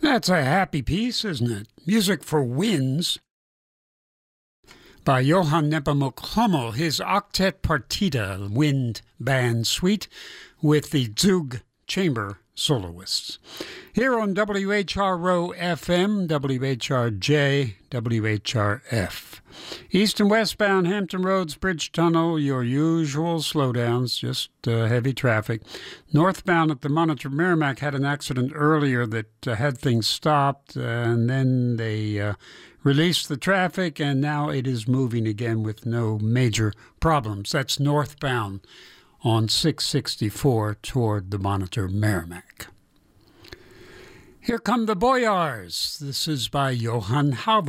That's a happy piece, isn't it? Music for Winds by Johann Nepomuk Hummel, his Octet Partita Wind Band Suite with the Zug Chamber soloists. Here on WHRO FM, WHRJ, WHRF. East and westbound Hampton Roads Bridge Tunnel, your usual slowdowns, just heavy traffic. Northbound at the Monitor Merrimack had an accident earlier that had things stopped, and then they released the traffic, and now it is moving again with no major problems. That's northbound on 664 toward the Monitor Merrimack. Here come the Boyars. This is by Johann Halvorsen.